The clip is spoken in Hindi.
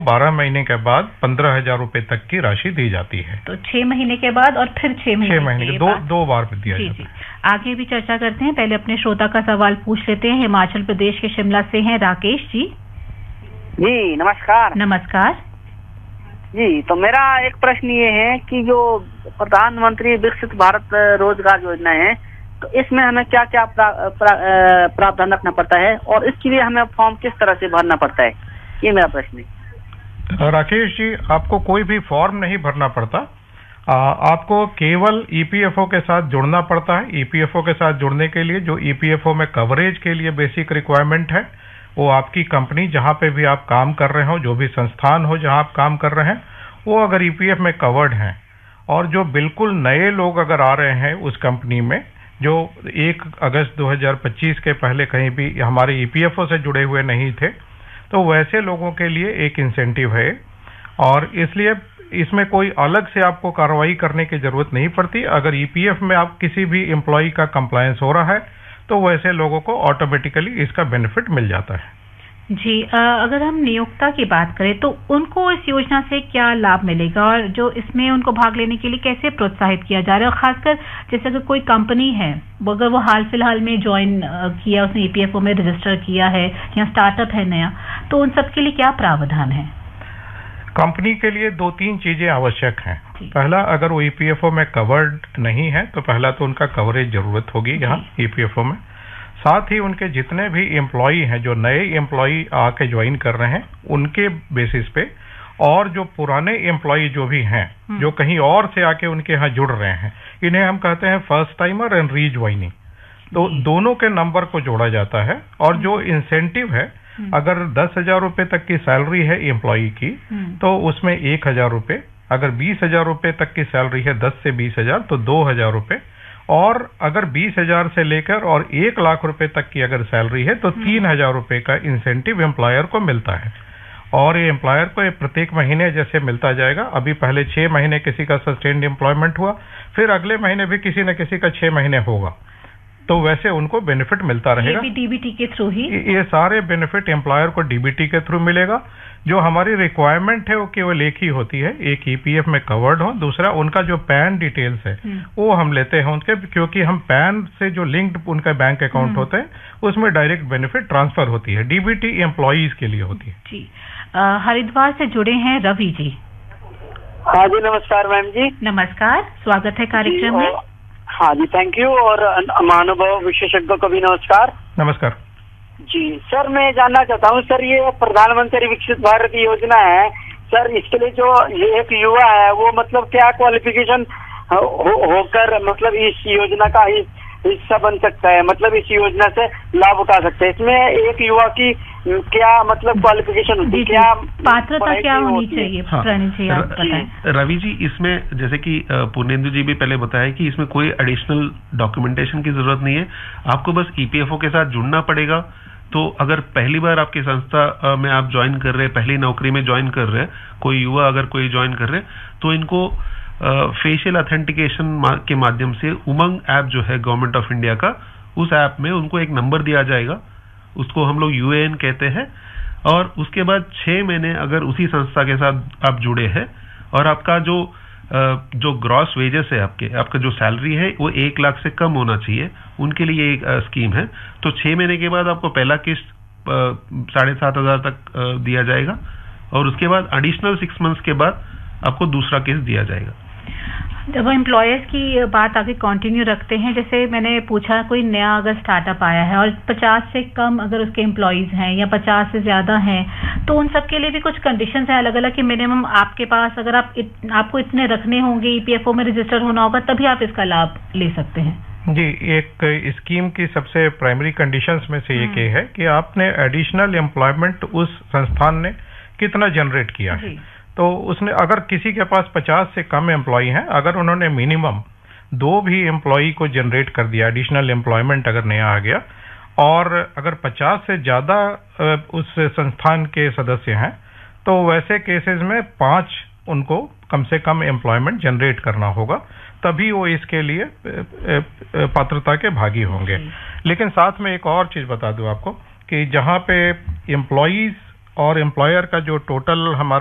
12 महीने के बाद 15,000 रुपए तक की राशि दी जाती है। तो 6 महीने के बाद और फिर 6 महीने के दो बार दिया जाता है। आगे भी चर्चा करते हैं, पहले अपने श्रोता का सवाल पूछ लेते हैं। हिमाचल प्रदेश के शिमला से हैं राकेश जी। जी नमस्कार। नमस्कार जी, तो मेरा एक प्रश्न ये है कि जो प्रधानमंत्री विकसित भारत रोजगार योजना है, तो इसमें हमें क्या क्या प्रावधान रखना पड़ता है और इसके लिए हमें फॉर्म किस तरह से भरना पड़ता है, ये मेरा प्रश्न है। राकेश जी, आपको कोई भी फॉर्म नहीं भरना पड़ता। आपको केवल ईपीएफओ के साथ जुड़ना पड़ता है। ईपीएफओ के साथ जुड़ने के लिए जो ईपीएफओ में कवरेज के लिए बेसिक रिक्वायरमेंट है, वो आपकी कंपनी जहां पे भी आप काम कर रहे हो, जो भी संस्थान हो जहां आप काम कर रहे हैं, वो अगर ईपीएफ में कवर्ड हैं, और जो बिल्कुल नए लोग अगर आ रहे हैं उस कंपनी में, जो 1 अगस्त 2025 के पहले कहीं भी हमारे ईपीएफओ से जुड़े हुए नहीं थे, तो वैसे लोगों के लिए एक इंसेंटिव है। और इसलिए इसमें कोई अलग से आपको कार्रवाई करने की जरूरत नहीं पड़ती। अगर ईपीएफ में आप किसी भी एम्प्लॉय का कंप्लायंस हो रहा है, तो वैसे लोगों को ऑटोमेटिकली इसका बेनिफिट मिल जाता है। जी, अगर हम नियोक्ता की बात करें तो उनको इस योजना से क्या लाभ मिलेगा और जो इसमें उनको भाग लेने के लिए कैसे प्रोत्साहित किया जा रहा है? और खासकर जैसे अगर कोई कंपनी है, अगर वो हाल फिलहाल में ज्वाइन किया, उसने ईपीएफओ में रजिस्टर किया है या स्टार्टअप है नया, तो उन सब के लिए क्या प्रावधान है? कंपनी के लिए 2-3 चीजें आवश्यक हैं। पहला, अगर वो ईपीएफओ में कवर्ड नहीं है तो पहला तो उनका कवरेज जरूरत होगी यहाँ ईपीएफओ में। साथ ही उनके जितने भी एम्प्लॉई हैं, जो नए एम्प्लॉई आके ज्वाइन कर रहे हैं, उनके बेसिस पे, और जो पुराने एम्प्लॉई जो भी हैं, जो कहीं और से आके उनके यहाँ जुड़ रहे हैं, इन्हें हम कहते हैं फर्स्ट टाइमर एंड रीज्वाइनिंग। तो दोनों के नंबर को जोड़ा जाता है। और जो इंसेंटिव है, अगर 10,000 रुपए तक की सैलरी है एम्प्लॉई की, तो उसमें 1,000 रुपए, अगर 20,000 रुपए तक की सैलरी है, 10 से 20,000, तो 2,000 रुपए, और अगर 20,000 से लेकर और 1 लाख रुपए तक की अगर सैलरी है, तो 3,000 रुपए का इंसेंटिव एम्प्लॉयर को मिलता है। और ये एम्प्लॉयर को प्रत्येक महीने जैसे मिलता जाएगा। अभी पहले 6 महीने किसी का सस्टेन्ड एम्प्लॉयमेंट हुआ, फिर अगले महीने भी किसी न किसी का 6 महीने होगा, तो वैसे उनको बेनिफिट मिलता रहेगा। ये भी डीबीटी के थ्रू ही? ये सारे बेनिफिट एम्प्लॉयर को डीबीटी के थ्रू मिलेगा। जो हमारी रिक्वायरमेंट है वो केवल एक ही होती है, एक ईपीएफ में कवर्ड हो, दूसरा उनका जो पैन डिटेल्स है वो हम लेते हैं उनके, क्योंकि हम पैन से जो लिंक्ड उनका बैंक अकाउंट होते हैं उसमें डायरेक्ट बेनिफिट ट्रांसफर होती है। डीबीटी एम्प्लॉइज के लिए होती है। जी, हरिद्वार से जुड़े हैं रवि जी। हाँ जी, नमस्कार मैम जी। नमस्कार, स्वागत है कार्यक्रम में। हाँ जी, थैंक यू। और महानुभाव विशेषज्ञों को भी नमस्कार। नमस्कार जी सर, मैं जानना चाहता हूँ सर, ये प्रधानमंत्री विकसित भारत योजना है सर, इसके लिए जो ये एक युवा है वो मतलब क्या क्वालिफिकेशन होकर मतलब इस योजना का हिस्सा बन सकता है, मतलब इस योजना से लाभ उठा सकते हैं? इसमें एक युवा की क्या मतलब क्वालिफिकेशन होती है, क्या पात्रता क्या होनी चाहिए? हाँ, रवि जी, इसमें जैसे कि पूर्णेंदु जी भी पहले बताया कि इसमें कोई एडिशनल डॉक्यूमेंटेशन की जरूरत नहीं है। आपको बस ईपीएफओ के साथ जुड़ना पड़ेगा। तो अगर पहली बार आपकी संस्था में आप ज्वाइन कर रहे हैं, पहली नौकरी में ज्वाइन कर रहे हैं, कोई युवा अगर कोई ज्वाइन कर रहे हैं, तो इनको फेशियल ऑथेंटिकेशन के माध्यम से उमंग ऐप जो है गवर्नमेंट ऑफ इंडिया का, उस ऐप में उनको एक नंबर दिया जाएगा, उसको हम लोग यूएएन कहते हैं। और उसके बाद 6 महीने अगर उसी संस्था के साथ आप जुड़े हैं और आपका जो ग्रॉस वेजेस है, आपका जो सैलरी है वो 1 लाख से कम होना चाहिए, उनके लिए एक स्कीम है। तो 6 महीने के बाद आपको पहला किस्त 7,500 तक दिया जाएगा, और उसके बाद एडिशनल 6 मंथ्स के बाद आपको दूसरा किस्त दिया जाएगा। जब एम्प्लॉयर्स की बात आगे कंटिन्यू रखते हैं, जैसे मैंने पूछा कोई नया अगर स्टार्टअप आया है और 50 से कम अगर उसके एम्प्लॉयज हैं या 50 से ज्यादा हैं, तो उन सब के लिए भी कुछ कंडीशंस हैं अलग अलग कि मिनिमम आपके पास अगर आपको इतने रखने होंगे, ईपीएफओ में रजिस्टर होना होगा, तभी आप इसका लाभ ले सकते हैं। जी, एक स्कीम की सबसे प्राइमरी कंडीशंस में से एक ये है कि आपने एडिशनल एम्प्लॉयमेंट उस संस्थान ने कितना जनरेट किया है। तो उसने अगर किसी के पास 50 से कम एम्प्लॉय हैं, अगर उन्होंने मिनिमम 2 भी एम्प्लॉय को जनरेट कर दिया, एडिशनल एम्प्लॉयमेंट अगर नया आ गया, और अगर 50 से ज्यादा उस संस्थान के सदस्य हैं, तो वैसे केसेस में 5 उनको कम से कम एम्प्लॉयमेंट जनरेट करना होगा, तभी वो इसके लिए पात्रता के भागी होंगे। लेकिन साथ में एक और चीज बता दूं आपको कि जहां पे एम्प्लॉयज और एम्प्लॉयर का जो टोटल हमारा